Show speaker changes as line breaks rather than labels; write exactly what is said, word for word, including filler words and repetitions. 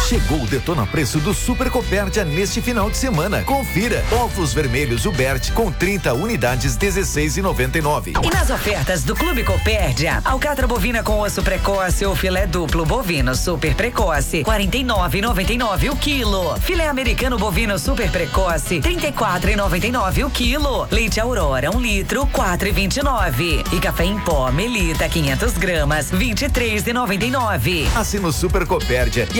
Chegou o Detona Preço do Super Copérdia neste final de semana. Confira. Ovos vermelhos Ubert com trinta unidades, dezesseis reais e noventa e nove centavos.
E nas ofertas do Clube Copérdia, alcatra bovina com osso precoce ou filé duplo bovino super precoce, quarenta e nove reais e noventa e nove centavos o quilo. Filé americano bovino super precoce, trinta e quatro reais e noventa e nove centavos o quilo. Leite Aurora, um litro, quatro reais e vinte e nove centavos. E café em pó Melita, quinhentas gramas, vinte e três reais e noventa e nove centavos.
Assina o Super Copérdia e